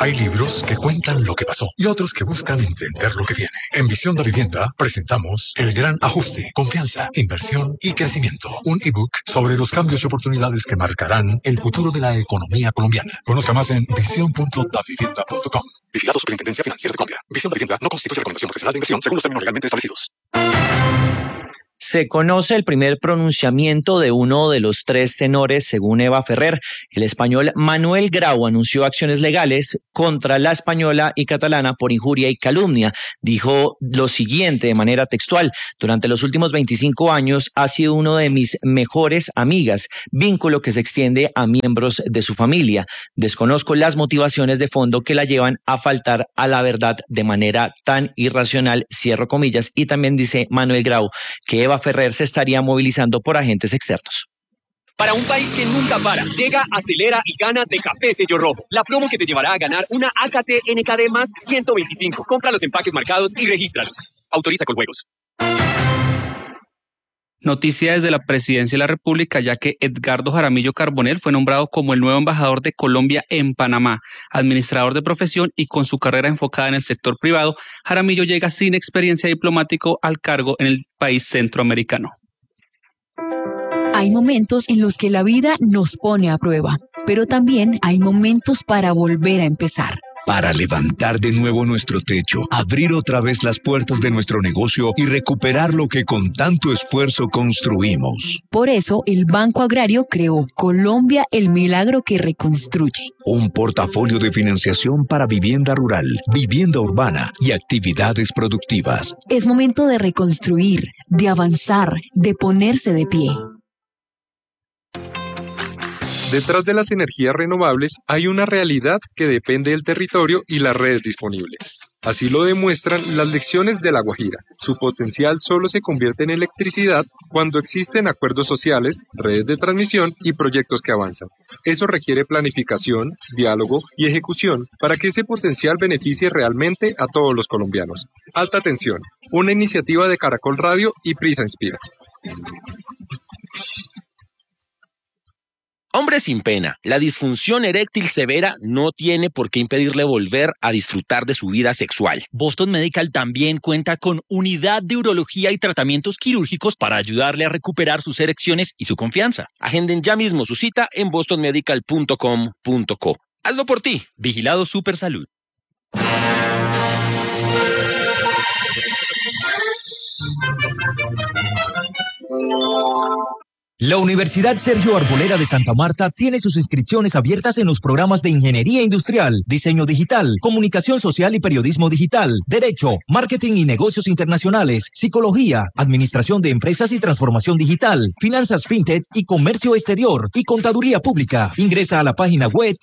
Hay libros que cuentan lo que pasó y otros que buscan entender lo que viene. En Visión de Vivienda presentamos El Gran Ajuste, Confianza, Inversión y Crecimiento. Un ebook sobre los cambios y oportunidades que marcarán el futuro de la economía colombiana. Conozca más en visión.davivienda.com. Vigilado Superintendencia Financiera de Colombia. Visión de Vivienda no constituye recomendación profesional de inversión según los términos legalmente establecidos. Se conoce el primer pronunciamiento de uno de los tres tenores, según Eva Ferrer. El español Manuel Grau anunció acciones legales contra la española y catalana por injuria y calumnia. Dijo lo siguiente de manera textual: durante los últimos 25 años ha sido uno de mis mejores amigas, vínculo que se extiende a miembros de su familia. Desconozco las motivaciones de fondo que la llevan a faltar a la verdad de manera tan irracional, cierro comillas. Y también dice Manuel Grau que Eva Ferrer se estaría movilizando por agentes externos. Para un país que nunca para, llega, acelera y gana de Café Sello Rojo. La promo que te llevará a ganar una AKT NKD más 125. Compra los empaques marcados y regístralos. Autoriza con juegos. Noticia desde la Presidencia de la República, ya que Edgardo Jaramillo Carbonell fue nombrado como el nuevo embajador de Colombia en Panamá. Administrador de profesión y con su carrera enfocada en el sector privado, Jaramillo llega sin experiencia diplomática al cargo en el país centroamericano. Hay momentos en los que la vida nos pone a prueba, pero también hay momentos para volver a empezar. Para levantar de nuevo nuestro techo, abrir otra vez las puertas de nuestro negocio y recuperar lo que con tanto esfuerzo construimos. Por eso, el Banco Agrario creó Colombia, el milagro que reconstruye. Un portafolio de financiación para vivienda rural, vivienda urbana y actividades productivas. Es momento de reconstruir, de avanzar, de ponerse de pie. Detrás de las energías renovables hay una realidad que depende del territorio y las redes disponibles. Así lo demuestran las lecciones de La Guajira. Su potencial solo se convierte en electricidad cuando existen acuerdos sociales, redes de transmisión y proyectos que avanzan. Eso requiere planificación, diálogo y ejecución para que ese potencial beneficie realmente a todos los colombianos. Alta Tensión, una iniciativa de Caracol Radio y Prisa Inspira. Hombre sin pena, la disfunción eréctil severa no tiene por qué impedirle volver a disfrutar de su vida sexual. Boston Medical también cuenta con unidad de urología y tratamientos quirúrgicos para ayudarle a recuperar sus erecciones y su confianza. Agenden ya mismo su cita en bostonmedical.com.co. Hazlo por ti. Vigilado Supersalud. La Universidad Sergio Arboleda de Santa Marta tiene sus inscripciones abiertas en los programas de Ingeniería Industrial, Diseño Digital, Comunicación Social y Periodismo Digital, Derecho, Marketing y Negocios Internacionales, Psicología, Administración de Empresas y Transformación Digital, Finanzas FinTech y Comercio Exterior y Contaduría Pública. Ingresa a la página web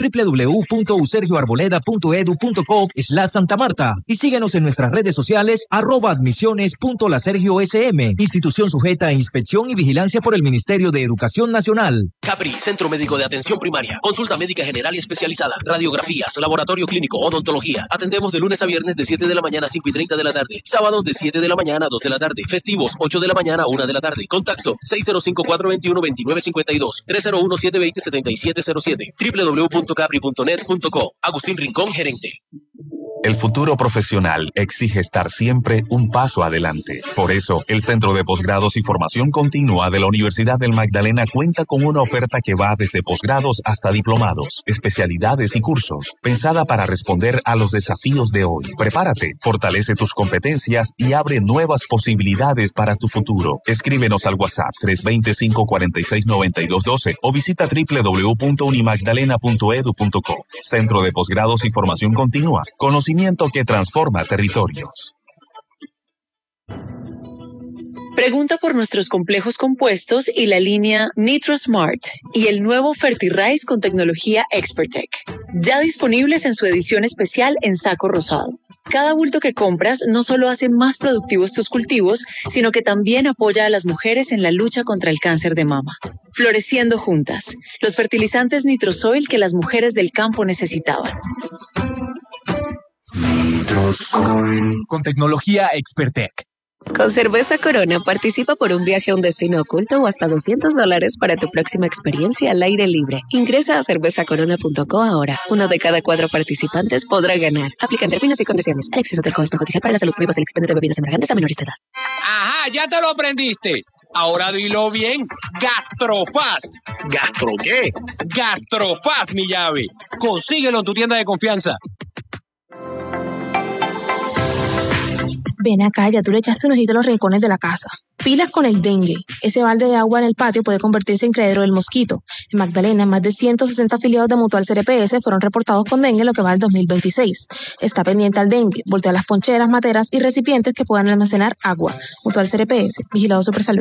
www.usergioarboleda.edu.co/Santa Marta y síguenos en nuestras redes sociales @admisiones.lasergiosm, institución sujeta a inspección y vigilancia por el Ministerio de Educación Nacional. Capri, Centro Médico de Atención Primaria. Consulta médica general y especializada. Radiografías, laboratorio clínico, odontología. Atendemos de lunes a viernes de 7 de la mañana a 5:30 de la tarde. Sábados de 7 de la mañana a 2 de la tarde. Festivos, 8 de la mañana a 1 de la tarde. Contacto 605-421-2952. 301-720-7707. www.capri.net.co. Agustín Rincón, gerente. El futuro profesional exige estar siempre un paso adelante. Por eso, el Centro de Posgrados y Formación Continua de la Universidad del Magdalena cuenta con una oferta que va desde posgrados hasta diplomados, especialidades y cursos, pensada para responder a los desafíos de hoy. Prepárate, fortalece tus competencias y abre nuevas posibilidades para tu futuro. Escríbenos al WhatsApp 320-546-9212 o visita www.unimagdalena.edu.co. Centro de Posgrados y Formación Continua. Conocimiento que transforma territorios. Pregunta por nuestros complejos compuestos y la línea NitroSmart y el nuevo FertiRice con tecnología ExpertTech. Ya disponibles en su edición especial en saco rosado. Cada bulto que compras no solo hace más productivos tus cultivos, sino que también apoya a las mujeres en la lucha contra el cáncer de mama. Floreciendo juntas, los fertilizantes Nitrosoil que las mujeres del campo necesitaban. Con tecnología ExpertTech. Con Cerveza Corona participa por un viaje a un destino oculto o hasta $200 para tu próxima experiencia al aire libre. Ingresa a cervezacorona.co ahora. 1 de cada 4 participantes podrá ganar. Aplican términos y condiciones. El exceso de alcohol es perjudicial para la salud. Prohíbas el expendio de bebidas embriagantes a menores de edad. Ajá, ya te lo aprendiste. Ahora dilo bien. Gastrofast. ¿Gastro qué? Gastrofast, mi llave. Consíguelo en tu tienda de confianza. Ven acá, ya tú le echaste un ojito a los rincones de la casa. Pilas con el dengue. Ese balde de agua en el patio puede convertirse en criadero del mosquito. En Magdalena, más de 160 afiliados de Mutual CRPS fueron reportados con dengue en lo que va del 2026. Está pendiente al dengue. Voltea las poncheras, materas y recipientes que puedan almacenar agua. Mutual CRPS. Vigilado Supersalud.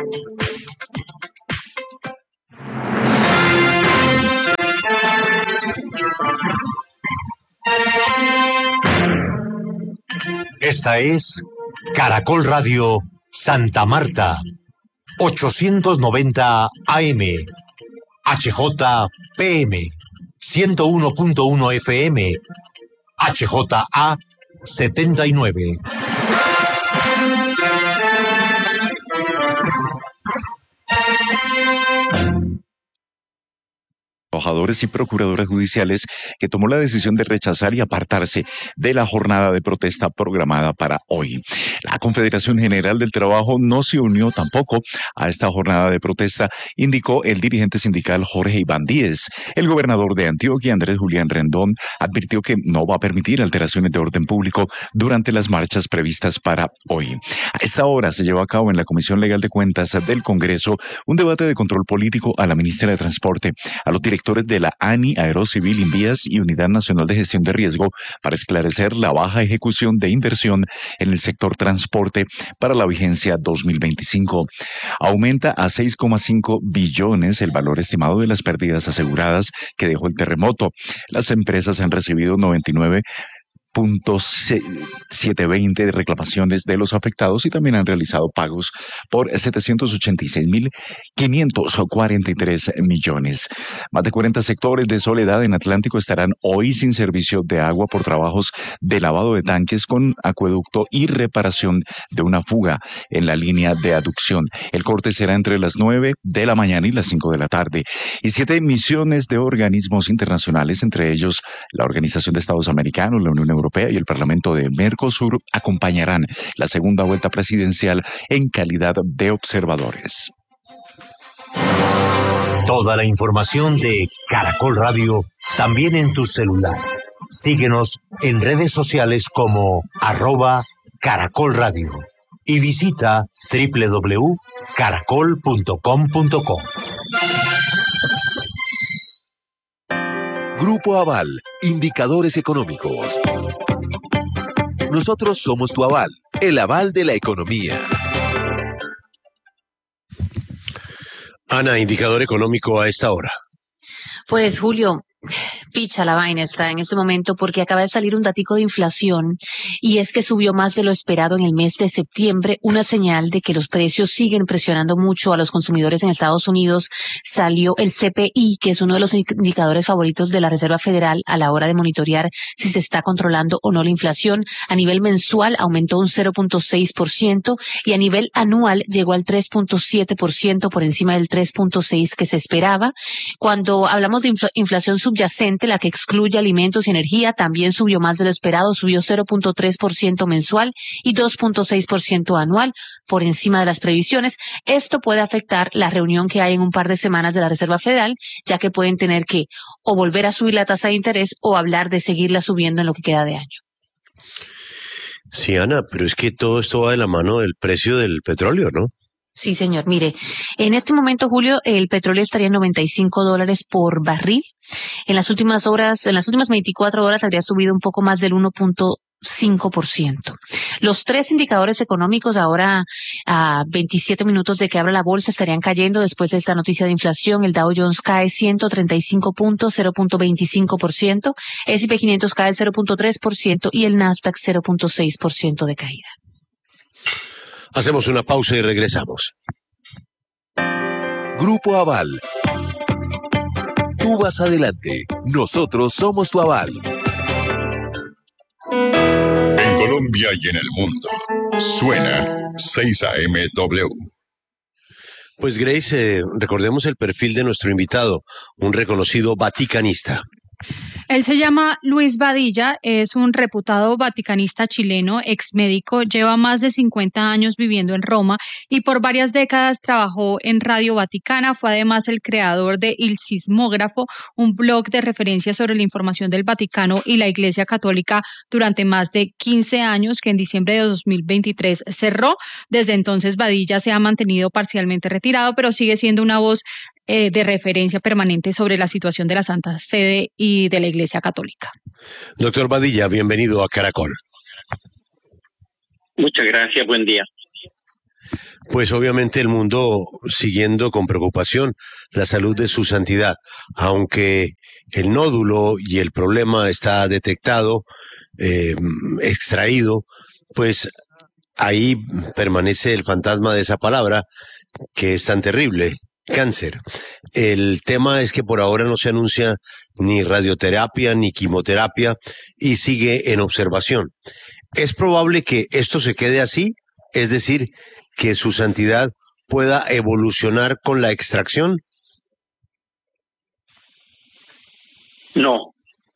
Esta es Caracol Radio Santa Marta, 890 AM, HJPM, 101.1 FM, HJA 79. Trabajadores y procuradoras judiciales que tomó la decisión de rechazar y apartarse de la jornada de protesta programada para hoy. La Confederación General del Trabajo no se unió tampoco a esta jornada de protesta, indicó el dirigente sindical Jorge Iván Díez. El gobernador de Antioquia, Andrés Julián Rendón, advirtió que no va a permitir alteraciones de orden público durante las marchas previstas para hoy. A esta hora se lleva a cabo en la Comisión Legal de Cuentas del Congreso un debate de control político a la ministra de Transporte, a los directores de la ANI, Aerocivil, Invías y Unidad Nacional de Gestión de Riesgo para esclarecer la baja ejecución de inversión en el sector transporte para la vigencia 2025. Aumenta a 6,5 billones el valor estimado de las pérdidas aseguradas que dejó el terremoto. Las empresas han recibido 99.720 de reclamaciones de los afectados y también han realizado pagos por 786.543 millones. Más de 40 sectores de Soledad en Atlántico estarán hoy sin servicio de agua por trabajos de lavado de tanques con acueducto y reparación de una fuga en la línea de aducción. El corte será entre las 9 de la mañana y las 5 de la tarde. Y 7 misiones de organismos internacionales, entre ellos la Organización de Estados Americanos, la Unión Europea y el Parlamento de Mercosur, acompañarán la segunda vuelta presidencial en calidad de observadores. Toda la información de Caracol Radio también en tu celular. Síguenos en redes sociales como @Caracol Radio y visita www.caracol.com.co. Grupo Aval, indicadores económicos. Nosotros somos tu aval, el aval de la economía. Ana, indicador económico a esta hora. Pues Julio, picha la vaina está en este momento porque acaba de salir un datico de inflación y es que subió más de lo esperado en el mes de septiembre, una señal de que los precios siguen presionando mucho a los consumidores en Estados Unidos. Salió el CPI, que es uno de los indicadores favoritos de la Reserva Federal a la hora de monitorear si se está controlando o no la inflación. A nivel mensual aumentó un 0.6% y a nivel anual llegó al 3.7% por encima del 3.6% que se esperaba. Cuando hablamos de inflación subyacente, la que excluye alimentos y energía, también subió más de lo esperado, subió 0.3% mensual y 2.6% anual por encima de las previsiones. Esto puede afectar la reunión que hay en un par de semanas de la Reserva Federal, ya que pueden tener que o volver a subir la tasa de interés o hablar de seguirla subiendo en lo que queda de año. Sí, Ana, pero es que todo esto va de la mano del precio del petróleo, ¿no? Sí, señor. Mire, en este momento, Julio, el petróleo estaría en $95 por barril. En las últimas 24 horas habría subido un poco más del 1.5%. Los tres indicadores económicos ahora a 27 minutos de que abra la bolsa estarían cayendo después de esta noticia de inflación. El Dow Jones cae 135 puntos, 0.25%. S&P 500 cae 0.3% y el Nasdaq 0.6% de caída. Hacemos una pausa y regresamos. Grupo Aval. Tú vas adelante. Nosotros somos tu aval. En Colombia y en el mundo. Suena 6am-W. Pues Grace, recordemos el perfil de nuestro invitado, un reconocido vaticanista. Él se llama Luis Badilla, es un reputado vaticanista chileno, ex médico, lleva más de 50 años viviendo en Roma y por varias décadas trabajó en Radio Vaticana. Fue además el creador de El Sismógrafo, un blog de referencia sobre la información del Vaticano y la Iglesia Católica durante más de 15 años, que en diciembre de 2023 cerró. Desde entonces Badilla se ha mantenido parcialmente retirado, pero sigue siendo una voz de referencia permanente sobre la situación de la Santa Sede y de la Iglesia Católica. Doctor Badilla, bienvenido a Caracol. Muchas gracias, buen día. Pues obviamente el mundo siguiendo con preocupación la salud de su santidad, aunque el nódulo y el problema está detectado, extraído, pues ahí permanece el fantasma de esa palabra que es tan terrible. Cáncer. El tema es que por ahora no se anuncia ni radioterapia ni quimioterapia y sigue en observación. ¿Es probable que esto se quede así? Es decir, que su santidad pueda evolucionar con la extracción. No.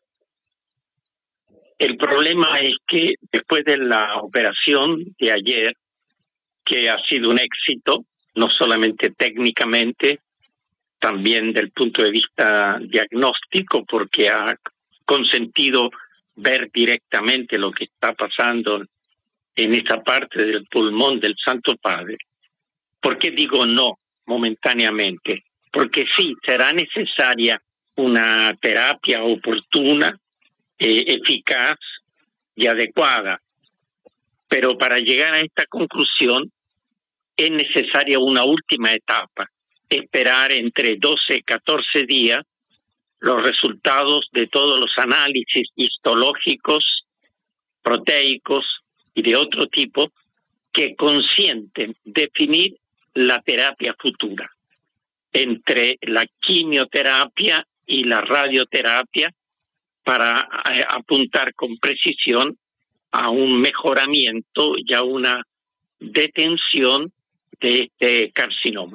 El problema es que después de la operación de ayer, que ha sido un éxito, no solamente técnicamente, también del punto de vista diagnóstico, porque ha consentido ver directamente lo que está pasando en esa parte del pulmón del Santo Padre. ¿Por qué digo no momentáneamente? Porque sí, será necesaria una terapia oportuna, eficaz y adecuada, pero para llegar a esta conclusión es necesaria una última etapa, esperar entre 12 y 14 días los resultados de todos los análisis histológicos, proteicos y de otro tipo que consienten definir la terapia futura entre la quimioterapia y la radioterapia para apuntar con precisión a un mejoramiento y a una detención de este carcinoma.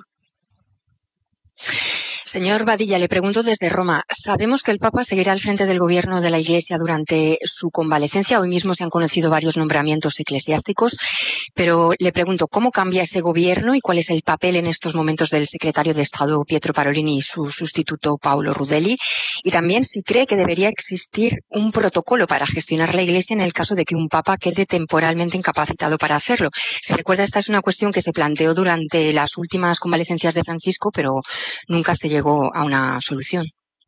Señor Badilla, le pregunto desde Roma. Sabemos que el Papa seguirá al frente del gobierno de la Iglesia durante su convalecencia. Hoy mismo se han conocido varios nombramientos eclesiásticos, pero le pregunto, ¿cómo cambia ese gobierno y cuál es el papel en estos momentos del secretario de Estado Pietro Parolin y su sustituto Paolo Rudelli? Y también si cree que debería existir un protocolo para gestionar la Iglesia en el caso de que un Papa quede temporalmente incapacitado para hacerlo. Se recuerda, esta es una cuestión que se planteó durante las últimas convalecencias de Francisco, pero nunca se llegó a una solución.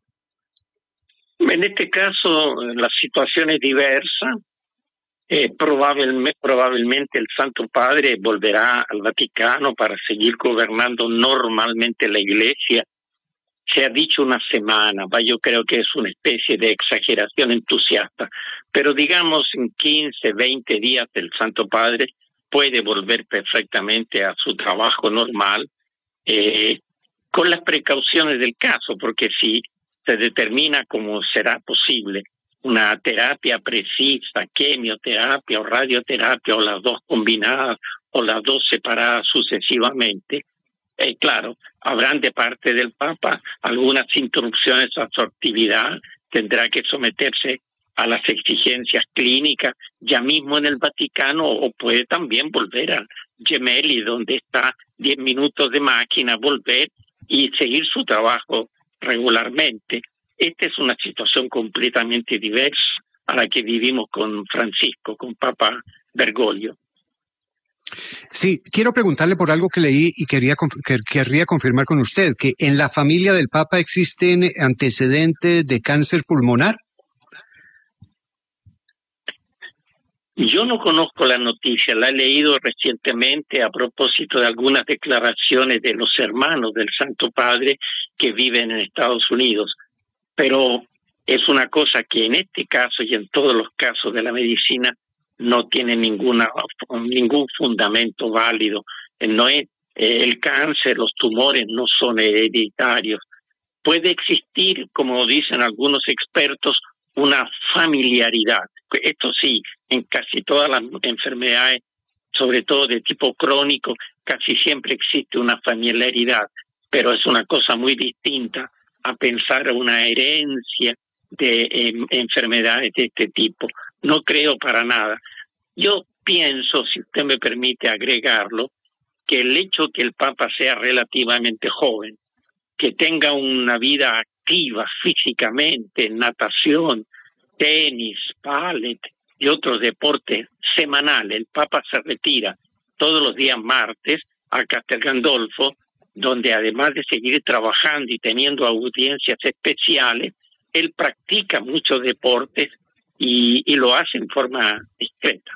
En este caso, la situación es diversa. Probablemente el Santo Padre volverá al Vaticano para seguir gobernando normalmente la Iglesia. Se ha dicho una semana, yo creo que es una especie de exageración entusiasta, pero digamos en 15, 20 días el Santo Padre puede volver perfectamente a su trabajo normal, con las precauciones del caso, porque si se determina cómo será posible una terapia precisa, quimioterapia o radioterapia, o las dos combinadas, o las dos separadas sucesivamente, claro, habrán de parte del Papa algunas interrupciones a su actividad, tendrá que someterse a las exigencias clínicas ya mismo en el Vaticano, o puede también volver a Gemelli, donde está 10 minutos de máquina, volver y seguir su trabajo regularmente. Esta es una situación completamente diversa a la que vivimos con Francisco, con Papa Bergoglio. Sí, quiero preguntarle por algo que leí y querría confirmar con usted, que en la familia del Papa existen antecedentes de cáncer pulmonar. Yo no conozco la noticia, la he leído recientemente a propósito de algunas declaraciones de los hermanos del Santo Padre que viven en Estados Unidos, pero es una cosa que en este caso y en todos los casos de la medicina no tiene ningún fundamento válido. No es, el cáncer, los tumores no son hereditarios. Puede existir, como dicen algunos expertos, una familiaridad. Esto sí, en casi todas las enfermedades sobre todo de tipo crónico, casi siempre existe una familiaridad, pero es una cosa muy distinta a pensar una herencia de enfermedades de este tipo. No creo para nada. Yo pienso, si usted me permite agregarlo, que el hecho que el Papa sea relativamente joven, que tenga una vida activa físicamente, natación, tenis, ballet y otros deportes semanales. El Papa se retira todos los días martes a Castel Gandolfo, donde además de seguir trabajando y teniendo audiencias especiales, él practica muchos deportes y lo hace en forma discreta.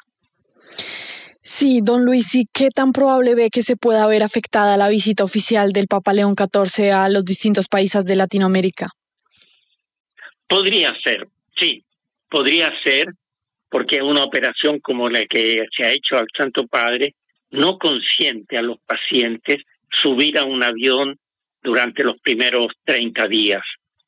Sí, don Luis, ¿y qué tan probable ve que se pueda ver afectada la visita oficial del Papa León XIV a los distintos países de Latinoamérica? Podría ser, sí, podría ser, porque una operación como la que se ha hecho al Santo Padre no consiente a los pacientes subir a un avión durante los primeros 30 días.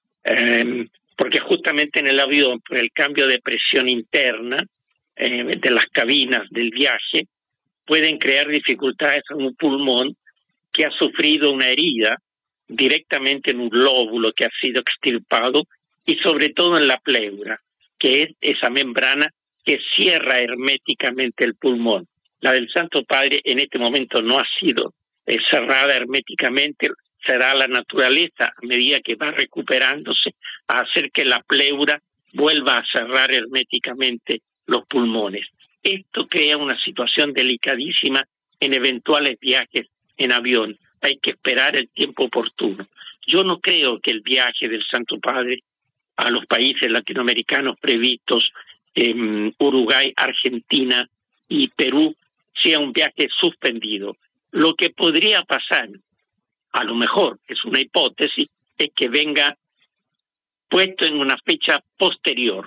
Porque justamente en el avión, por el cambio de presión interna de las cabinas del viaje, pueden crear dificultades en un pulmón que ha sufrido una herida directamente en un lóbulo que ha sido extirpado y sobre todo en la pleura, que es esa membrana que cierra herméticamente el pulmón. La del Santo Padre en este momento no ha sido cerrada herméticamente, será la naturaleza a medida que va recuperándose a hacer que la pleura vuelva a cerrar herméticamente los pulmones. Esto crea una situación delicadísima en eventuales viajes en avión. Hay que esperar el tiempo oportuno. Yo no creo que el viaje del Santo Padre a los países latinoamericanos previstos en Uruguay, Argentina y Perú sea un viaje suspendido. Lo que podría pasar, a lo mejor, es una hipótesis, es que venga puesto en una fecha posterior.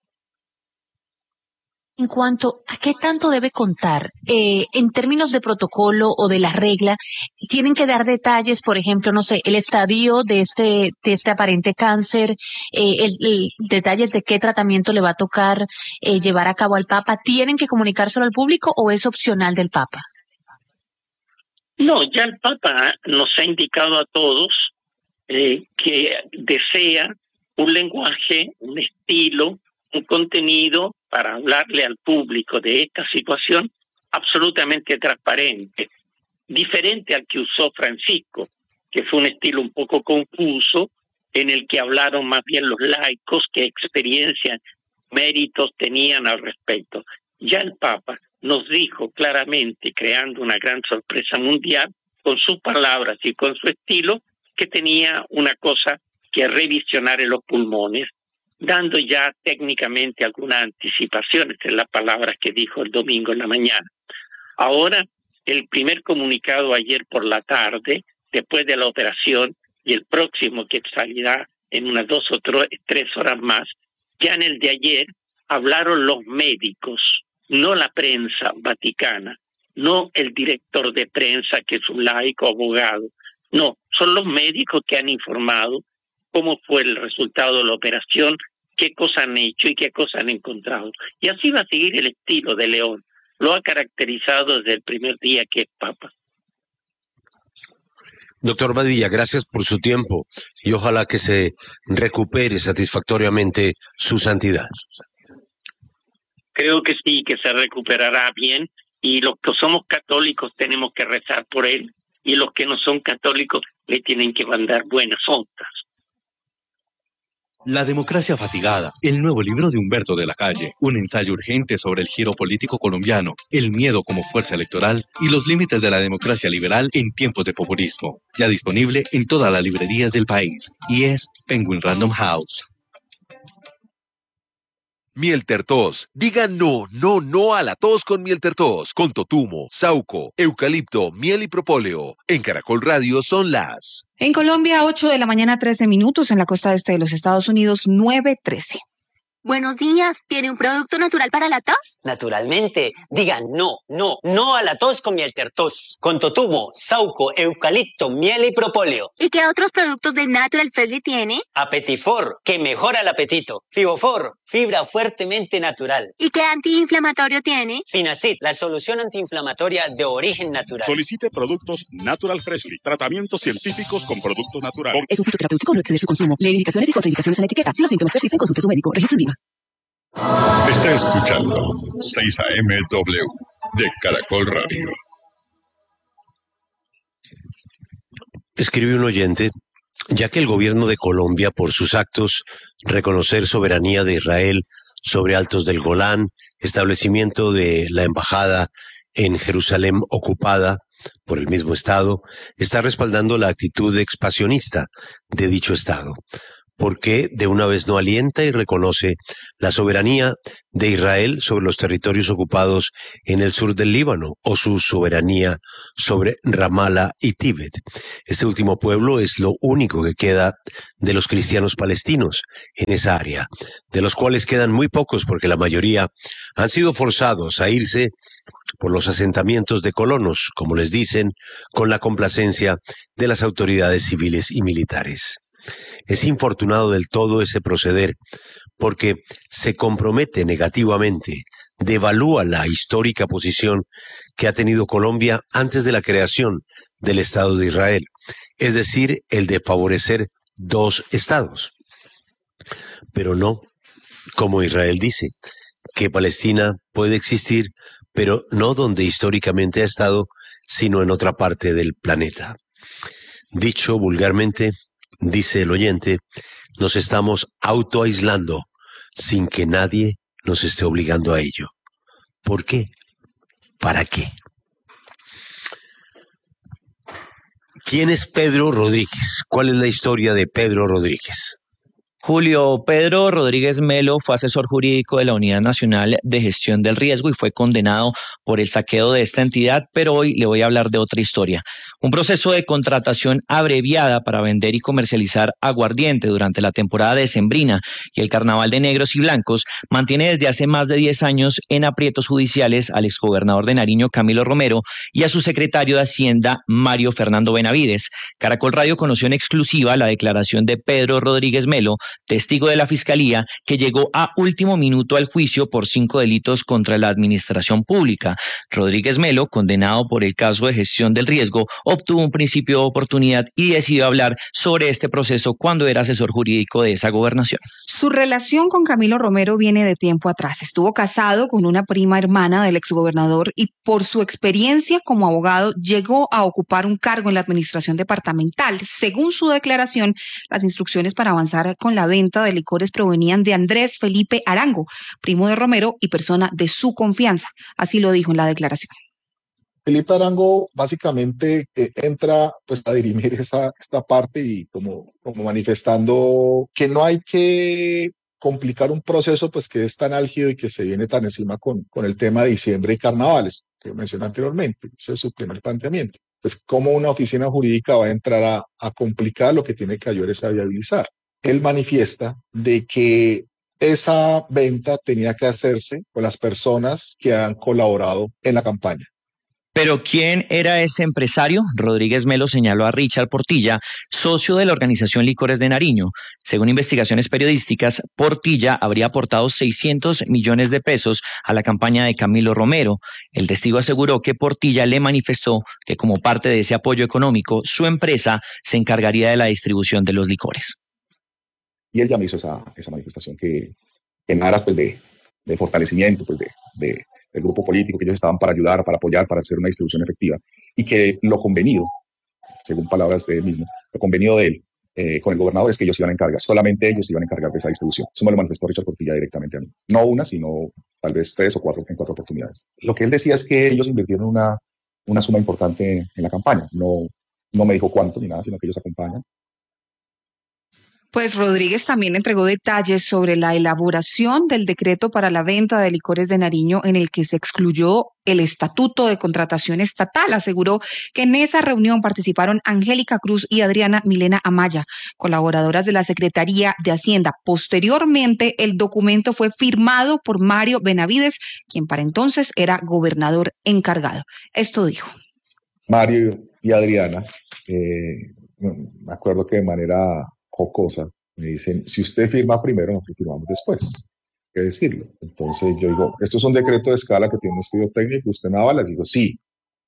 En cuanto a qué tanto debe contar, en términos de protocolo o de la regla, tienen que dar detalles, por ejemplo, no sé, el estadio de este aparente cáncer, detalles de qué tratamiento le va a tocar llevar a cabo al Papa. ¿Tienen que comunicárselo al público o es opcional del Papa? No, ya el Papa nos ha indicado a todos que desea un lenguaje, un estilo, un contenido para hablarle al público de esta situación absolutamente transparente, diferente al que usó Francisco, que fue un estilo un poco confuso, en el que hablaron más bien los laicos que experiencia, méritos tenían al respecto. Ya el Papa nos dijo claramente, creando una gran sorpresa mundial, con sus palabras y con su estilo, que tenía una cosa que revisionar en los pulmones, dando ya técnicamente algunas anticipaciones en las palabras que dijo el domingo en la mañana. Ahora, el primer comunicado ayer por la tarde, después de la operación, y el próximo que salirá en unas 2 o 3 horas más, ya en el de ayer hablaron los médicos, no la prensa vaticana, no el director de prensa que es un laico abogado, no, son los médicos que han informado cómo fue el resultado de la operación, qué cosas han hecho y qué cosas han encontrado. Y así va a seguir el estilo de León. Lo ha caracterizado desde el primer día que es Papa. Doctor Badilla, gracias por su tiempo y ojalá que se recupere satisfactoriamente su santidad. Creo que sí, que se recuperará bien y los que somos católicos tenemos que rezar por él y los que no son católicos le tienen que mandar buenas ondas. La democracia fatigada, el nuevo libro de Humberto de la Calle, un ensayo urgente sobre el giro político colombiano, el miedo como fuerza electoral y los límites de la democracia liberal en tiempos de populismo. Ya disponible en todas las librerías del país y es Penguin Random House. Miel Tertos. Diga no, no, no a la tos con Miel Tertos, con totumo, sauco, eucalipto, miel y propóleo. En Caracol Radio son las... En Colombia, 8 de la mañana, 13 minutos. En la costa este de los Estados Unidos, 9:13. Buenos días, ¿tiene un producto natural para la tos? Naturalmente, digan no a la tos con miel tertos, con totumo, sauco, eucalipto, miel y propóleo. ¿Y qué otros productos de Natural Freshly tiene? Apetifor, que mejora el apetito. Fibofor, fibra fuertemente natural. ¿Y qué antiinflamatorio tiene? Finacid, la solución antiinflamatoria de origen natural. Solicite productos Natural Freshly, tratamientos científicos con productos naturales. Es un fitoterapéutico, no exceder su consumo. Lee indicaciones y contraindicaciones en la etiqueta. Si los síntomas persisten, consulte a su médico. Registro INVIMA. Está escuchando 6 AM-W de Caracol Radio. Escribe un oyente, ya que el gobierno de Colombia, por sus actos, reconocer soberanía de Israel sobre Altos del Golán, establecimiento de la embajada en Jerusalén ocupada por el mismo Estado, está respaldando la actitud expansionista de dicho Estado. ¿Por qué de una vez no alienta y reconoce la soberanía de Israel sobre los territorios ocupados en el sur del Líbano o su soberanía sobre Ramallah y Tíbet? Este último pueblo es lo único que queda de los cristianos palestinos en esa área, de los cuales quedan muy pocos porque la mayoría han sido forzados a irse por los asentamientos de colonos, como les dicen, con la complacencia de las autoridades civiles y militares. Es infortunado del todo ese proceder, porque se compromete negativamente, devalúa la histórica posición que ha tenido Colombia antes de la creación del Estado de Israel, es decir, el de favorecer dos estados. Pero no, como Israel dice, que Palestina puede existir, pero no donde históricamente ha estado, sino en otra parte del planeta. Dicho vulgarmente, dice el oyente, nos estamos autoaislando sin que nadie nos esté obligando a ello. ¿Por qué? ¿Para qué? ¿Quién es Pedro Rodríguez? ¿Cuál es la historia de Pedro Rodríguez? Julio, Pedro Rodríguez Melo fue asesor jurídico de la Unidad Nacional de Gestión del Riesgo y fue condenado por el saqueo de esta entidad, pero hoy le voy a hablar de otra historia. Un proceso de contratación abreviada para vender y comercializar aguardiente durante la temporada decembrina y el Carnaval de Negros y Blancos mantiene desde hace más de 10 años en aprietos judiciales al exgobernador de Nariño, Camilo Romero, y a su secretario de Hacienda, Mario Fernando Benavides. Caracol Radio conoció en exclusiva la declaración de Pedro Rodríguez Melo, testigo de la Fiscalía, que llegó a último minuto al juicio por 5 delitos contra la administración pública. Rodríguez Melo, condenado por el caso de gestión del riesgo, obtuvo un principio de oportunidad y decidió hablar sobre este proceso cuando era asesor jurídico de esa gobernación. Su relación con Camilo Romero viene de tiempo atrás. Estuvo casado con una prima hermana del exgobernador y por su experiencia como abogado llegó a ocupar un cargo en la administración departamental. Según su declaración, las instrucciones para avanzar con la venta de licores provenían de Andrés Felipe Arango, primo de Romero y persona de su confianza. Así lo dijo en la declaración. Felipe Arango básicamente entra pues a dirimir esta parte y como manifestando que no hay que complicar un proceso pues que es tan álgido y que se viene tan encima con el tema de diciembre y carnavales, que mencioné anteriormente. Ese es su primer planteamiento. Pues cómo una oficina jurídica va a entrar a complicar lo que tiene que ayudar es a viabilizar. Él manifiesta de que esa venta tenía que hacerse con las personas que han colaborado en la campaña. Pero ¿quién era ese empresario? Rodríguez Melo señaló a Richard Portilla, socio de la organización Licores de Nariño. Según investigaciones periodísticas, Portilla habría aportado 600 millones de pesos a la campaña de Camilo Romero. El testigo aseguró que Portilla le manifestó que como parte de ese apoyo económico, su empresa se encargaría de la distribución de los licores. Y él ya me hizo esa manifestación que en aras pues, de fortalecimiento pues, del grupo político, que ellos estaban para ayudar, para apoyar, para hacer una distribución efectiva. Y que lo convenido, según palabras de él mismo, lo convenido de él con el gobernador es que ellos iban a encargar, solamente ellos iban a encargar de esa distribución. Eso me lo manifestó Richard Portilla directamente a mí. No una, sino tal vez 3 o 4 en 4 oportunidades. Lo que él decía es que ellos invirtieron una suma importante en la campaña. No me dijo cuánto ni nada, sino que ellos acompañan. Pues Rodríguez también entregó detalles sobre la elaboración del decreto para la venta de licores de Nariño en el que se excluyó el estatuto de contratación estatal. Aseguró que en esa reunión participaron Angélica Cruz y Adriana Milena Amaya, colaboradoras de la Secretaría de Hacienda. Posteriormente, el documento fue firmado por Mario Benavides, quien para entonces era gobernador encargado. Esto dijo. Mario y Adriana, me acuerdo que de manera jocosa me dicen, si usted firma primero, nosotros firmamos después. Que decirlo. Entonces yo digo, esto es un decreto de escala que tiene un estudio técnico, ¿usted me avala? Digo, sí.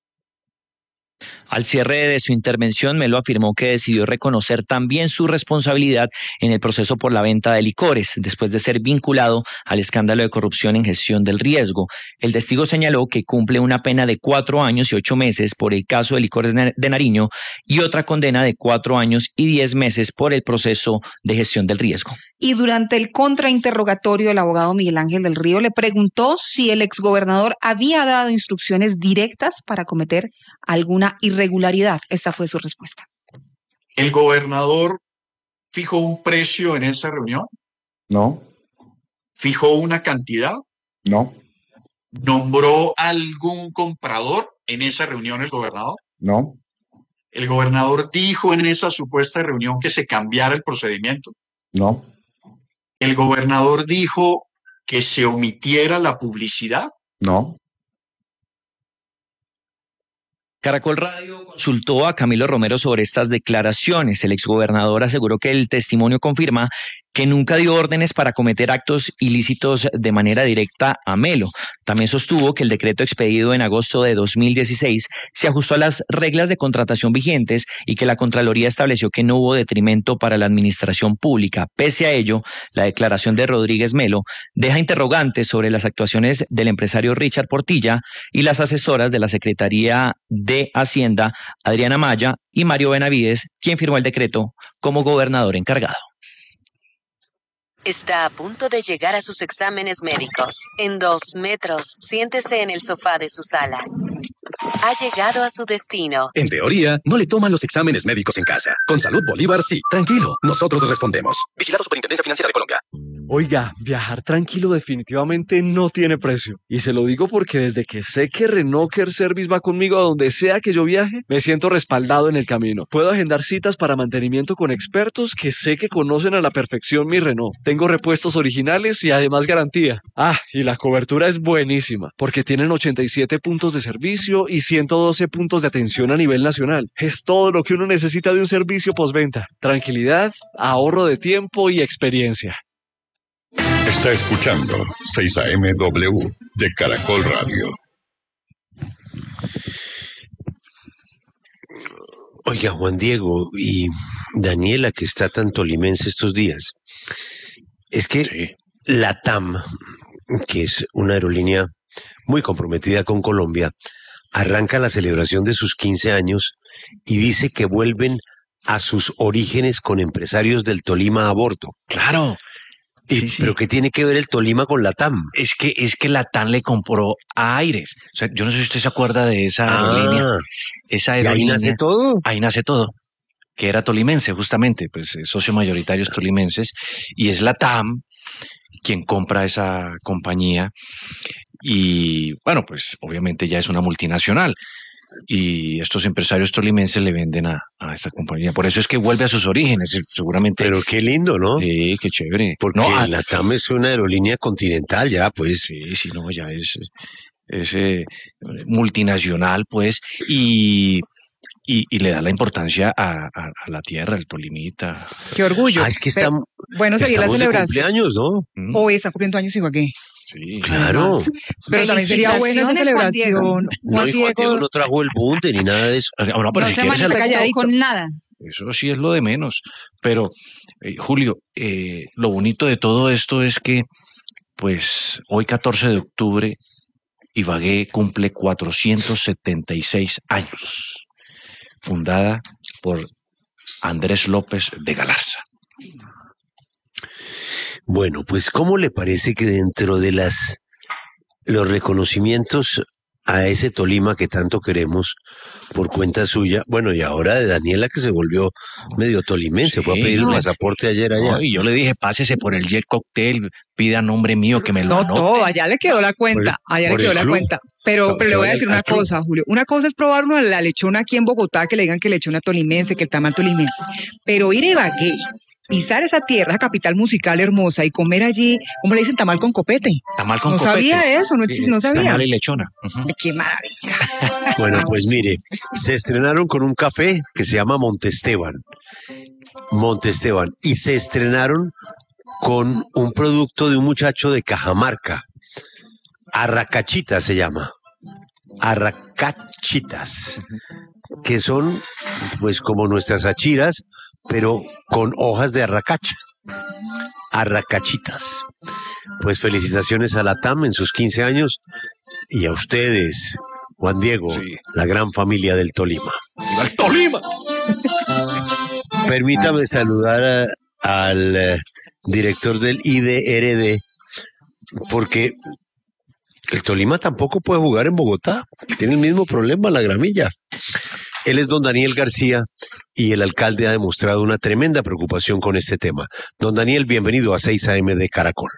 Al cierre de su intervención, Melo afirmó que decidió reconocer también su responsabilidad en el proceso por la venta de licores, después de ser vinculado al escándalo de corrupción en gestión del riesgo. El testigo señaló que cumple una pena de 4 años y 8 meses por el caso de Licores de Nariño y otra condena de 4 años y 10 meses por el proceso de gestión del riesgo. Y durante el contrainterrogatorio, el abogado Miguel Ángel del Río le preguntó si el exgobernador había dado instrucciones directas para cometer alguna irregularidad. Esta fue su respuesta. ¿El gobernador fijó un precio en esa reunión? No. ¿Fijó una cantidad? No. ¿Nombró algún comprador en esa reunión el gobernador? No. ¿El gobernador dijo en esa supuesta reunión que se cambiara el procedimiento? No. ¿El gobernador dijo que se omitiera la publicidad? No. Caracol Radio consultó a Camilo Romero sobre estas declaraciones. El exgobernador aseguró que el testimonio confirma que nunca dio órdenes para cometer actos ilícitos de manera directa a Melo. También sostuvo que el decreto expedido en agosto de 2016 se ajustó a las reglas de contratación vigentes y que la Contraloría estableció que no hubo detrimento para la administración pública. Pese a ello, la declaración de Rodríguez Melo deja interrogantes sobre las actuaciones del empresario Richard Portilla y las asesoras de la Secretaría de Hacienda, Adriana Maya y Mario Benavides, quien firmó el decreto como gobernador encargado. Está a punto de llegar a sus exámenes médicos. En 2 metros, siéntese en el sofá de su sala. Ha llegado a su destino. En teoría, no le toman los exámenes médicos en casa. Con Salud Bolívar, sí. Tranquilo, nosotros respondemos. Vigilado Superintendencia Financiera de Colombia. Oiga, viajar tranquilo definitivamente no tiene precio. Y se lo digo porque desde que sé que Renault Care Service va conmigo a donde sea que yo viaje, me siento respaldado en el camino. Puedo agendar citas para mantenimiento con expertos que sé que conocen a la perfección mi Renault. Tengo repuestos originales y además garantía. Ah, y la cobertura es buenísima, porque tienen 87 puntos de servicio y 112 puntos de atención a nivel nacional. Es todo lo que uno necesita de un servicio postventa. Tranquilidad, ahorro de tiempo y experiencia. Está escuchando 6AMW de Caracol Radio. Oiga, Juan Diego y Daniela, que está tan tolimense estos días, es que la TAM, que es una aerolínea muy comprometida con Colombia, arranca la celebración de sus 15 años y dice que vuelven a sus orígenes con empresarios del Tolima a bordo. Claro. Sí. ¿Pero qué tiene que ver el Tolima con la TAM? Es que la TAM le compró a Aires. O sea, yo no sé si usted se acuerda de esa aerolínea. Esa aerolínea. ¿Y ahí nace todo? Ahí nace todo. Que era tolimense, justamente, pues socio mayoritarios tolimenses. Y es la TAM quien compra esa compañía. Y bueno, pues obviamente ya es una multinacional. Y estos empresarios tolimenses le venden a esta compañía. Por eso es que vuelve a sus orígenes, seguramente. Pero qué lindo, ¿no? Sí, qué chévere. Porque la TAM es una aerolínea continental ya, pues. Sí, no, ya es multinacional, pues, y le da la importancia a la tierra, el Tolimita. Qué orgullo. Es que está, bueno, sería la celebración. Cumpleaños, ¿no? Hoy está cumpliendo años Ibagué. Sí. Claro. Pero también sería buena esa celebración. Juan Diego no trajo el bunde ni nada de eso. No, pero no si se quieres manifestó con nada. Eso sí es lo de menos. Pero, Julio, lo bonito de todo esto es que, pues, hoy 14 de octubre, Ibagué cumple 476 años. Fundada por Andrés López de Galarza. Bueno, pues ¿cómo le parece que dentro de los reconocimientos a ese Tolima que tanto queremos por cuenta suya, bueno, y ahora de Daniela que se volvió medio tolimense, fue a pedir el pasaporte ayer allá. No, y yo le dije, pásese por el Jet Cocktail, pida nombre mío que me lo anote. Todo, allá le quedó la cuenta, Pero le voy a decir una cosa, Julio. Una cosa es probar la lechona aquí en Bogotá, que le digan que lechona tolimense, que el tamal tolimense. Pero ir a Ibagué, pisar esa tierra, esa capital musical hermosa, y comer allí, ¿cómo le dicen? Tamal con copete. Tamal con no copete. No sabía eso, no sabía. Tamal y lechona. Qué maravilla. Bueno, pues mire, se estrenaron con un café que se llama Montesteban, y se estrenaron con un producto de un muchacho de Cajamarca, Arracachita se llama, Arracachitas, que son pues como nuestras achiras, pero con hojas de arracacha, Arracachitas. Pues felicitaciones a la TAM en sus 15 años y a ustedes, Juan Diego, la gran familia del Tolima. ¡Viva el Tolima! Permítame saludar al director del IDRD, porque el Tolima tampoco puede jugar en Bogotá, tiene el mismo problema, la gramilla. Él es don Daniel García y el alcalde ha demostrado una tremenda preocupación con este tema. Don Daniel, bienvenido a 6 AM de Caracol.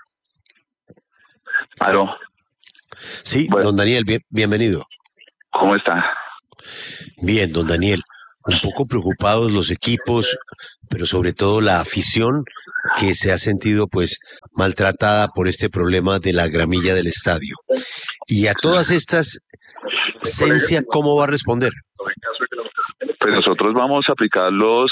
¿Aló? Sí, bueno. Don Daniel, bienvenido. ¿Cómo está? Bien, don Daniel. Un poco preocupados los equipos, pero sobre todo la afición que se ha sentido pues maltratada por este problema de la gramilla del estadio. Y a todas estas, Cencia, ¿cómo va a responder? Pues nosotros vamos a aplicar los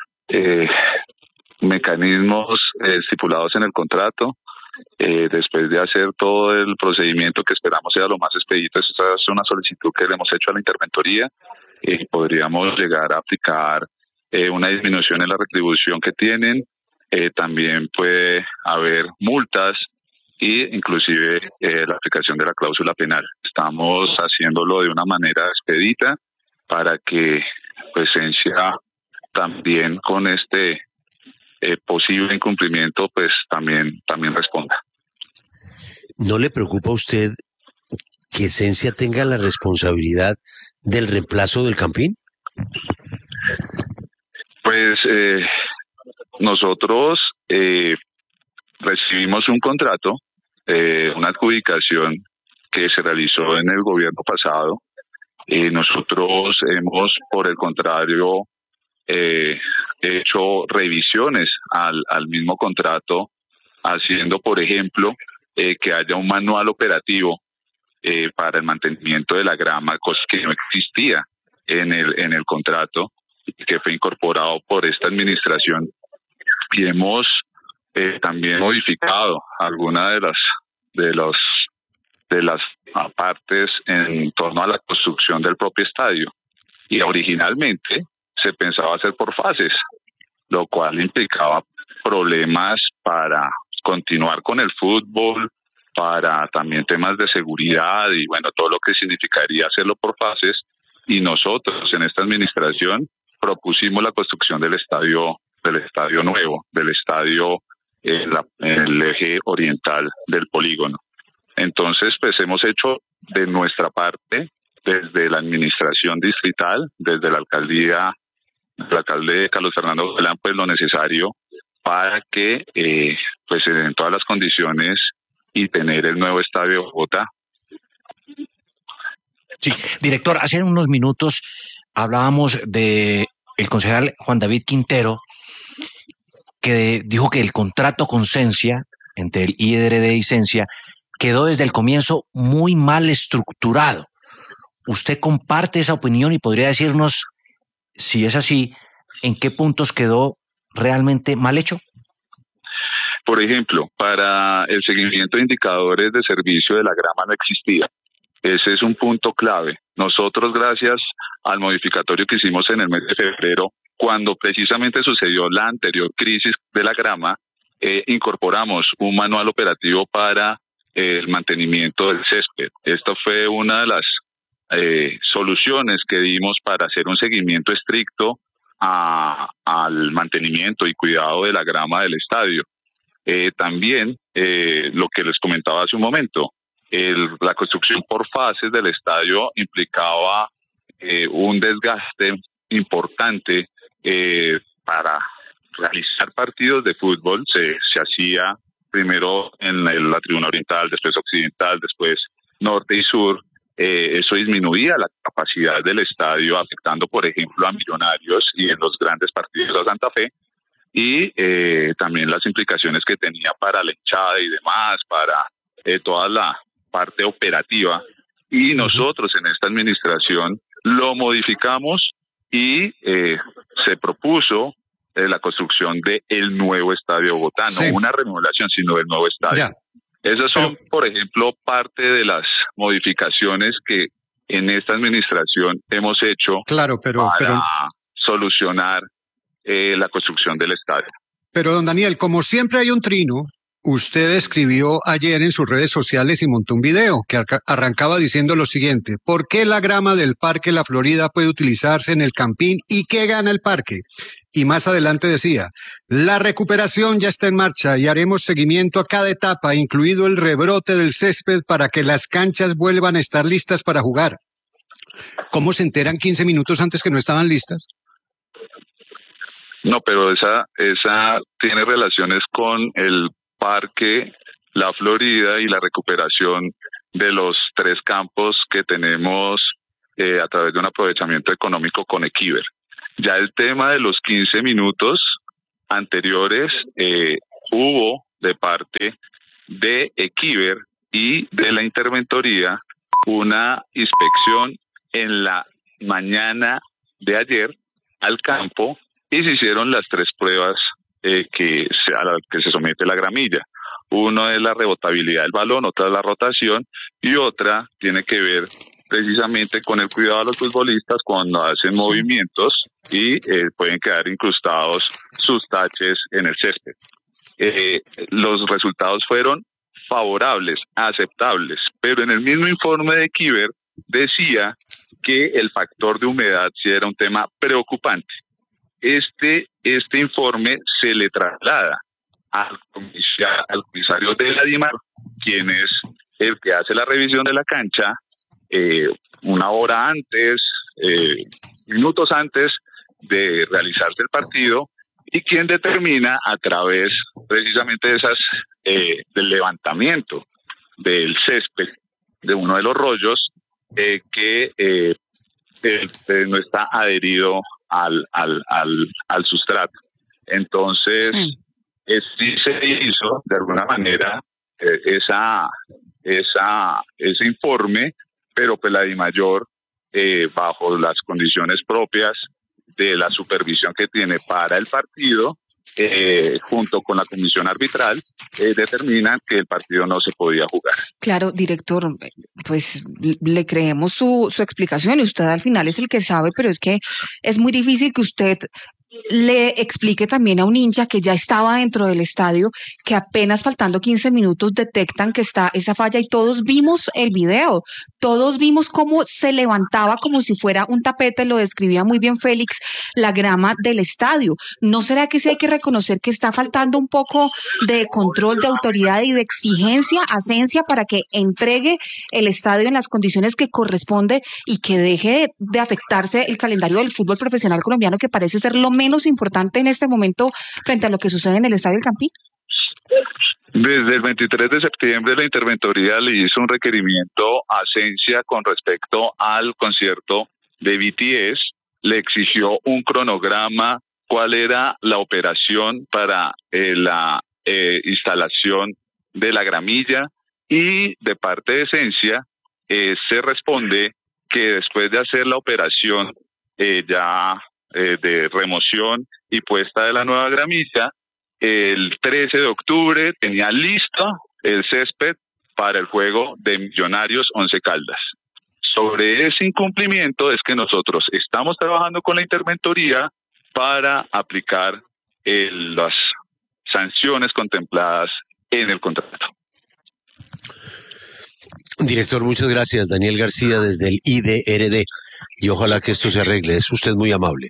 mecanismos estipulados en el contrato. Después de hacer todo el procedimiento que esperamos sea lo más expedito, esa es una solicitud que le hemos hecho a la interventoría. Podríamos llegar a aplicar una disminución en la retribución que tienen. También puede haber multas e inclusive la aplicación de la cláusula penal. Estamos haciéndolo de una manera expedita para que pues Cencia también con este posible incumplimiento pues también responda. ¿No le preocupa a usted que Cencia tenga la responsabilidad del reemplazo del Campín? Pues nosotros recibimos un contrato, una adjudicación que se realizó en el gobierno pasado. Nosotros hemos, por el contrario, hecho revisiones al mismo contrato, haciendo, por ejemplo, que haya un manual operativo para el mantenimiento de la grama, cosa que no existía en el contrato, que fue incorporado por esta administración. Y hemos también modificado algunas de las partes en torno a la construcción del propio estadio. Y originalmente se pensaba hacer por fases, lo cual implicaba problemas para continuar con el fútbol, para también temas de seguridad y bueno, todo lo que significaría hacerlo por fases. Y nosotros en esta administración propusimos la construcción del estadio nuevo, del estadio en el eje oriental del polígono. Entonces, pues hemos hecho de nuestra parte, desde la administración distrital, desde la alcaldía, el alcalde Carlos Fernando Galán, pues lo necesario para que pues se den todas las condiciones y tener el nuevo estadio de Bogotá. Sí, director, hace unos minutos hablábamos de el concejal Juan David Quintero, que dijo que el contrato con Cencia, entre el IDRD y Cencia, quedó desde el comienzo muy mal estructurado. ¿Usted comparte esa opinión y podría decirnos, si es así, en qué puntos quedó realmente mal hecho? Por ejemplo, para el seguimiento de indicadores de servicio de la grama no existía. Ese es un punto clave. Nosotros, gracias al modificatorio que hicimos en el mes de febrero, cuando precisamente sucedió la anterior crisis de la grama, incorporamos un manual operativo para el mantenimiento del césped. Esta fue una de las soluciones que dimos para hacer un seguimiento estricto al mantenimiento y cuidado de la grama del estadio. También lo que les comentaba hace un momento, la construcción por fases del estadio implicaba un desgaste importante para realizar partidos de fútbol. Se hacía primero en la tribuna oriental, después occidental, después norte y sur. Eso disminuía la capacidad del estadio, afectando, por ejemplo, a Millonarios y en los grandes partidos a Santa Fe, y también las implicaciones que tenía para la hinchada y demás, para toda la parte operativa. Y nosotros en esta administración lo modificamos y se propuso la construcción del nuevo Estadio Bogotá, no una remodelación, sino del nuevo estadio. Ya. Esas son, por ejemplo, parte de las modificaciones que en esta administración hemos hecho para solucionar la construcción del estadio. Pero, don Daniel, como siempre hay un trino, usted escribió ayer en sus redes sociales y montó un video que arrancaba diciendo lo siguiente: ¿por qué la grama del Parque La Florida puede utilizarse en el Campín y qué gana el parque? Y más adelante decía: la recuperación ya está en marcha y haremos seguimiento a cada etapa, incluido el rebrote del césped, para que las canchas vuelvan a estar listas para jugar. ¿Cómo se enteran 15 minutos antes que no estaban listas? No, pero esa tiene relaciones con el Parque La Florida y la recuperación de los 3 campos que tenemos a través de un aprovechamiento económico con Equiver. Ya el tema de los 15 minutos anteriores hubo de parte de Equiver y de la interventoría una inspección en la mañana de ayer al campo y se hicieron las 3 pruebas a las que se somete la gramilla. Uno es la rebotabilidad del balón, otra es la rotación y otra tiene que ver precisamente con el cuidado de los futbolistas cuando hacen movimientos y pueden quedar incrustados sus taches en el césped. Los resultados fueron favorables, aceptables, pero en el mismo informe de Equiver decía que el factor de humedad sí era un tema preocupante. Este informe se le traslada al comisario de la DIMAR, quien es el que hace la revisión de la cancha, una hora antes, minutos antes de realizarse el partido, y quien determina a través precisamente de esas del levantamiento del césped de uno de los rollos que no está adherido al sustrato. Entonces, sí se hizo de alguna manera ese informe, pero pues la DIMAYOR, bajo las condiciones propias de la supervisión que tiene para el partido, junto con la comisión arbitral, determinan que el partido no se podía jugar. Claro, director, pues le creemos su explicación y usted al final es el que sabe, pero es que es muy difícil que usted le explique también a un hincha que ya estaba dentro del estadio, que apenas faltando 15 minutos detectan que está esa falla, y todos vimos el video, todos vimos cómo se levantaba como si fuera un tapete, lo describía muy bien Félix, la grama del estadio. ¿No será que sí hay que reconocer que está faltando un poco de control, de autoridad y de exigencia a Ascensia para que entregue el estadio en las condiciones que corresponde y que deje de afectarse el calendario del fútbol profesional colombiano, que parece ser lo menos importante en este momento frente a lo que sucede en el Estadio del Campín? Desde el 23 de septiembre la interventoría le hizo un requerimiento a Ascensia con respecto al concierto de BTS, le exigió un cronograma, cuál era la operación para la instalación de la gramilla, y de parte de Ascensia se responde que después de hacer la operación de remoción y puesta de la nueva gramilla, el 13 de octubre tenía listo el césped para el juego de Millonarios Once Caldas. Sobre ese incumplimiento es que nosotros estamos trabajando con la interventoría para aplicar las sanciones contempladas en el contrato. Director, muchas gracias. Daniel García desde el IDRD, y ojalá que esto se arregle. Es usted muy amable.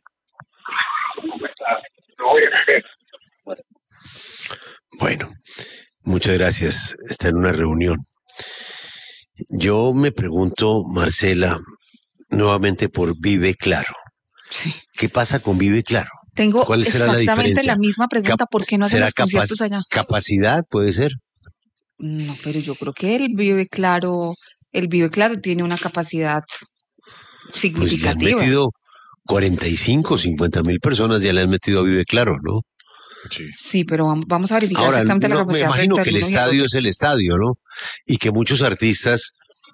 Bueno, muchas gracias. Está en una reunión. Yo me pregunto, Marcela, nuevamente por Vive Claro. Sí. ¿Qué pasa con Vive Claro? Tengo ¿Cuál será la exactamente diferencia? la misma pregunta. ¿Por qué no hacen los conciertos allá? ¿Capacidad puede ser? No, pero yo creo que el Vive Claro tiene una capacidad Pues significativa. le han metido 45, 50 mil personas, ya le han metido a Vive Claro, ¿no? Sí, pero vamos a verificar Ahora, exactamente la me capacidad. imagino frente que el al uno y al estadio otro. es el estadio, ¿no? Y que muchos artistas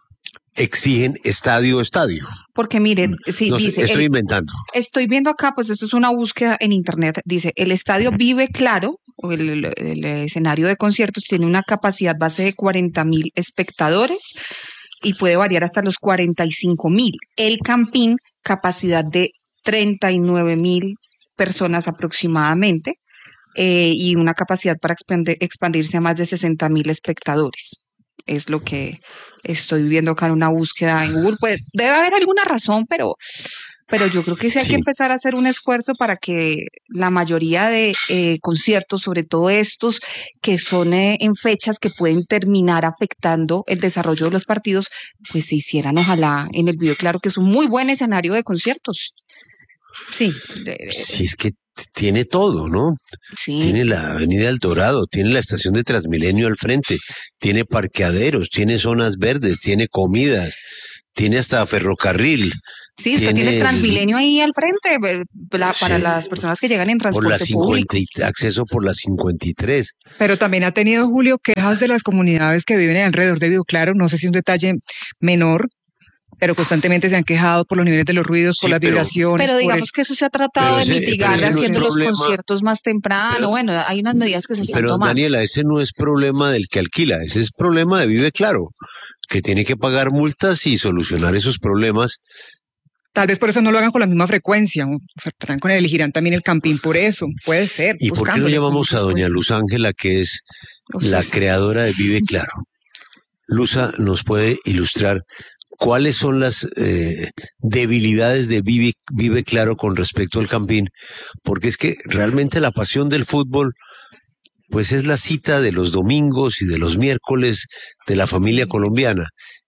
exigen estadio. Porque miren, sí, No sé, dice, estoy inventando. estoy viendo acá, pues esto es una búsqueda en internet, dice, el estadio Vive Claro, o el escenario de conciertos, tiene una capacidad base de 40.000 espectadores y puede variar hasta los 45.000. El Campín, capacidad de 39.000 personas aproximadamente, y una capacidad para expandirse a más de 60.000 espectadores. Es lo que estoy viendo acá en una búsqueda en Google. Pues debe haber alguna razón, pero yo creo que sí hay que empezar a hacer un esfuerzo para que la mayoría de conciertos, sobre todo estos que son en fechas que pueden terminar afectando el desarrollo de los partidos, pues se hicieran ojalá en el Vive Claro, que es un muy buen escenario de conciertos. Sí. Sí, es que tiene todo, ¿no? Sí. Tiene la Avenida El Dorado, tiene la estación de Transmilenio al frente, tiene parqueaderos, tiene zonas verdes, tiene comidas, tiene hasta ferrocarril. Sí, usted tiene Transmilenio ahí al frente para las personas que llegan en por la transporte público. acceso por la 53. Pero también ha tenido, Julio, quejas de las comunidades que viven alrededor de Vivo Claro. No sé si es un detalle menor, pero constantemente se han quejado por los niveles de los ruidos, por las vibraciones. Pero digamos que eso se ha tratado de mitigar haciendo los conciertos más temprano. Bueno, hay unas medidas que se están Pero tomando. Daniela, ese no es problema del que alquila, ese es problema de Vive Claro, que tiene que pagar multas y solucionar esos problemas. Tal vez por eso no lo hagan con la misma frecuencia, o sea, elegirán también el Campín por eso, puede ser. ¿Y por qué no llamamos a doña Luz Ángela, que es la creadora de Vive Claro? Luza nos puede ilustrar cuáles son las debilidades de Vive Claro con respecto al Campín, porque es que realmente la pasión del fútbol pues es la cita de los domingos y de los miércoles de la familia colombiana.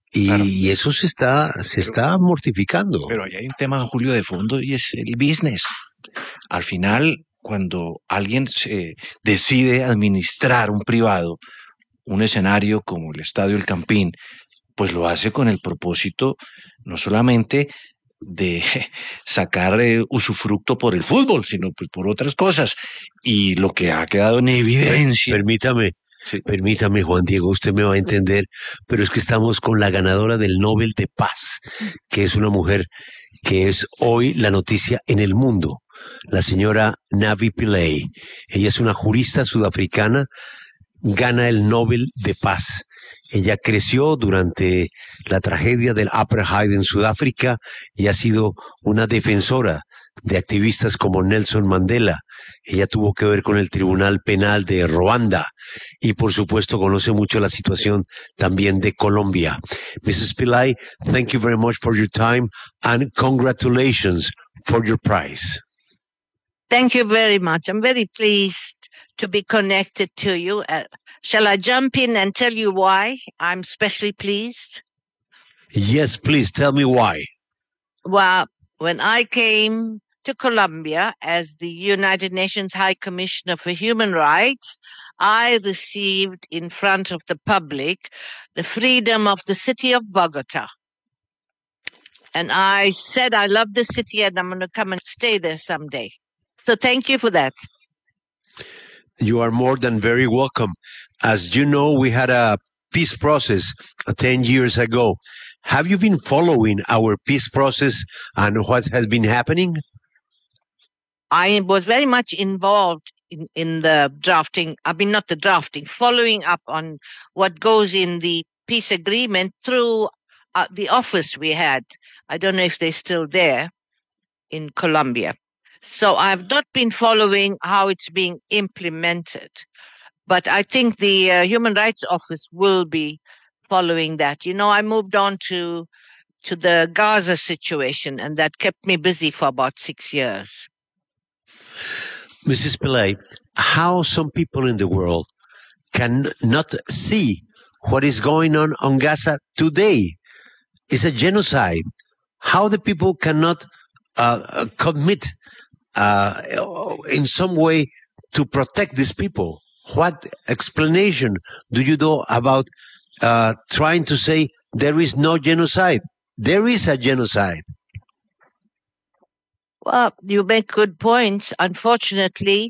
Y eso se está mortificando. Pero ahí hay un tema, Julio, de fondo y es el business. Al final, cuando alguien decide administrar un privado, un escenario como el Estadio El Campín, pues lo hace con el propósito no solamente de sacar usufructo por el fútbol, sino pues por otras cosas. Y lo que ha quedado en evidencia... Permítame, Juan Diego, usted me va a entender, pero es que estamos con la ganadora del Nobel de Paz, que es una mujer que es hoy la noticia en el mundo, la señora Navi Pillay. Ella es una jurista sudafricana, gana el Nobel de Paz. Ella creció durante la tragedia del apartheid en Sudáfrica y ha sido una defensora de activistas como Nelson Mandela. Ella tuvo que ver con el Tribunal Penal de Ruanda y por supuesto conoce mucho la situación también de Colombia. Mrs. Pillay, thank you very much for your time and congratulations for your prize. Thank you very much. I'm very pleased to be connected to you. Shall I jump in and tell you why I'm especially pleased? Yes, please tell me why. Well, when I came to Colombia as the United Nations High Commissioner for Human Rights, I received in front of the public the freedom of the city of Bogota. And I said, I love this city and I'm going to come and stay there someday. So thank you for that. You are more than very welcome. As you know, we had a peace process 10 years ago. Have you been following our peace process and what has been happening? I was very much involved in the drafting. I mean, not the drafting, following up on what goes in the peace agreement through the office we had. I don't know if they're still there in Colombia. So I've not been following how it's being implemented. But I think the Human Rights Office will be following that. You know, I moved on to the Gaza situation, and that kept me busy for about 6 years. Mrs. Pillay, how some people in the world can not see what is going on Gaza today. It's a genocide. How the people cannot commit in some way to protect these people? What explanation do you do about trying to say there is no genocide? There is a genocide. Well, you make good points. Unfortunately,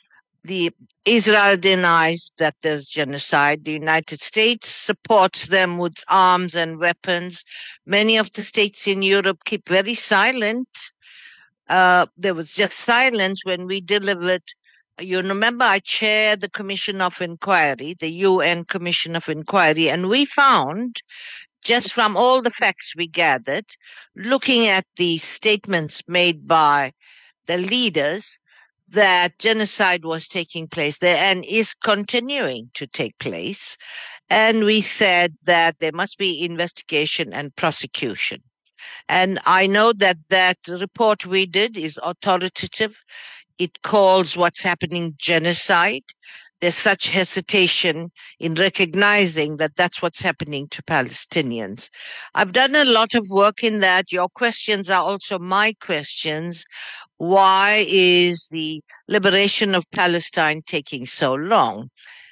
Israel denies that there's genocide. The United States supports them with arms and weapons. Many of the states in Europe keep very silent. There was just silence when we delivered. You remember I chaired the Commission of Inquiry, the UN Commission of Inquiry, and we found, just from all the facts we gathered, looking at the statements made by the leaders, that genocide was taking place there and is continuing to take place. And we said that there must be investigation and prosecution. And I know that that report we did is authoritative. It calls what's happening genocide. There's such hesitation in recognizing that that's what's happening to Palestinians. I've done a lot of work in that. Your questions are also my questions. Why is the liberation of Palestine taking so long?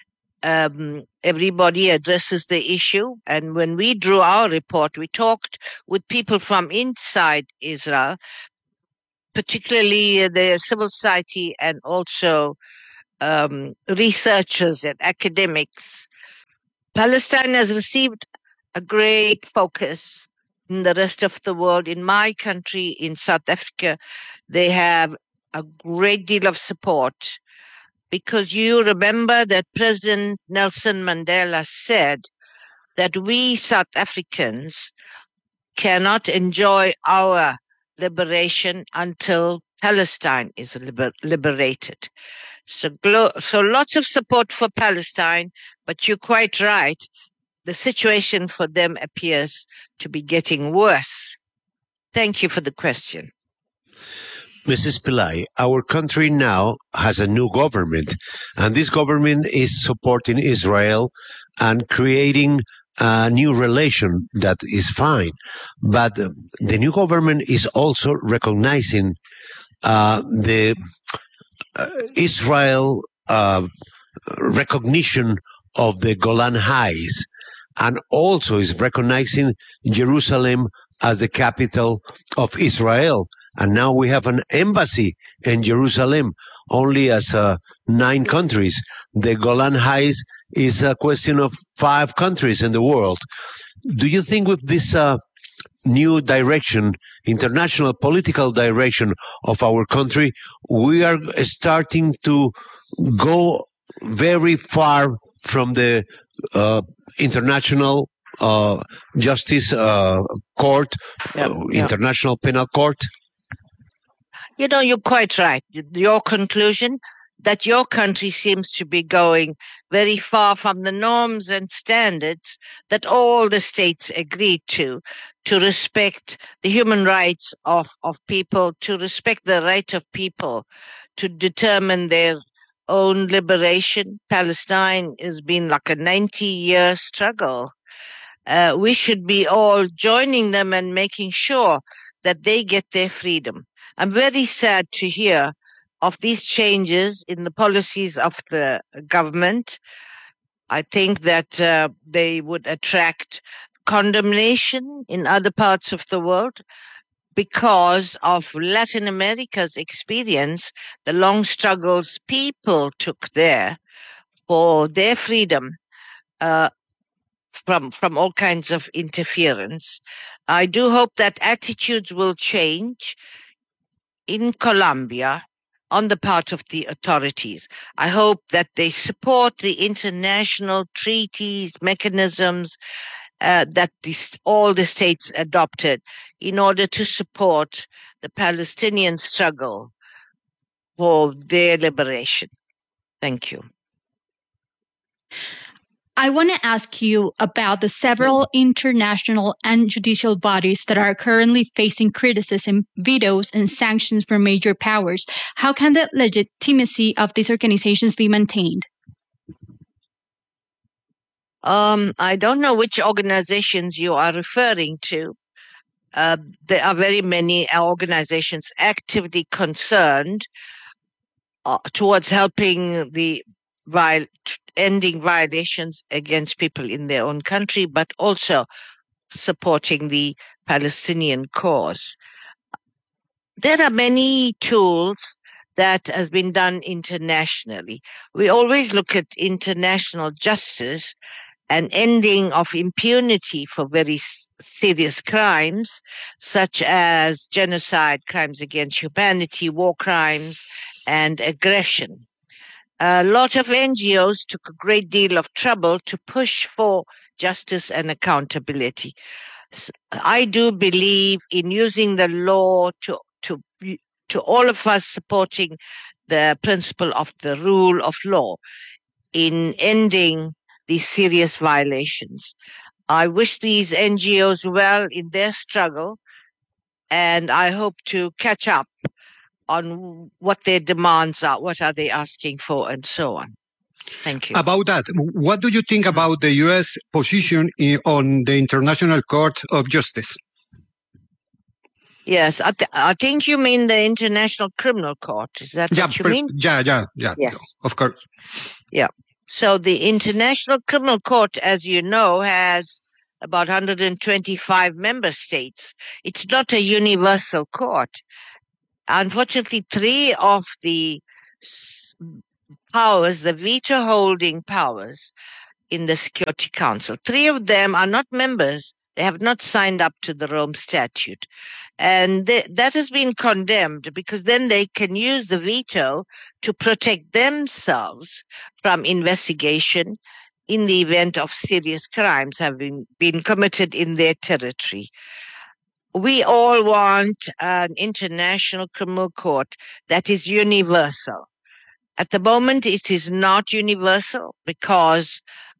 Everybody addresses the issue. And when we drew our report, we talked with people from inside Israel, particularly the civil society and also researchers and academics. Palestine has received a great focus in the rest of the world. In my country, in South Africa, they have a great deal of support, because you remember that President Nelson Mandela said that we South Africans cannot enjoy our liberation until Palestine is liberated. So lots of support for Palestine, but you're quite right. The situation for them appears to be getting worse. Thank you for the question. Mrs. Pillay, our country now has a new government, and this government is supporting Israel and creating a new relation that is fine. But the new government is also recognizing the Israel recognition of the Golan Heights, and also is recognizing Jerusalem as the capital of Israel. And now we have an embassy in Jerusalem, only as 9 countries. The Golan Heights is a question of 5 countries in the world. Do you think with this new direction, international political direction of our country, we are starting to go very far from the international justice court, international penal court? You know, you're quite right. Your conclusion that your country seems to be going very far from the norms and standards that all the states agreed to respect the human rights of people, to respect the right of people to determine their own liberation. Palestine has been like a 90-year struggle. We should be all joining them and making sure that they get their freedom. I'm very sad to hear of these changes in the policies of the government. I think that they would attract condemnation in other parts of the world because of Latin America's experience, the long struggles people took there for their freedom from all kinds of interference. I do hope that attitudes will change in Colombia on the part of the authorities. I hope that they support the international treaties, mechanisms that all the states adopted in order to support the Palestinian struggle for their liberation. Thank you. I want to ask you about the several international and judicial bodies that are currently facing criticism, vetoes, and sanctions from major powers. How can the legitimacy of these organizations be maintained? I don't know which organizations you are referring to. There are very many organizations actively concerned towards helping ending violations against people in their own country, but also supporting the Palestinian cause. There are many tools that has been done internationally. We always look at international justice and ending of impunity for very serious crimes, such as genocide, crimes against humanity, war crimes, and aggression. A lot of NGOs took a great deal of trouble to push for justice and accountability. I do believe in using the law to all of us supporting the principle of the rule of law in ending these serious violations. I wish these NGOs well in their struggle, and I hope to catch up on what their demands are, what are they asking for, and so on. Thank you. About that, what do you think about the U.S. position on the International Court of Justice? Yes, I think you mean the International Criminal Court. Is that what you mean? Yeah. Yes. Of course. Yeah. So the International Criminal Court, as you know, has about 125 member states. It's not a universal court. Unfortunately, 3 of the powers, the veto-holding powers in the Security Council, 3 of them are not members. They have not signed up to the Rome Statute. And that has been condemned because then they can use the veto to protect themselves from investigation in the event of serious crimes having been committed in their territory. We all want an international criminal court that is universal. At the moment, it is not universal because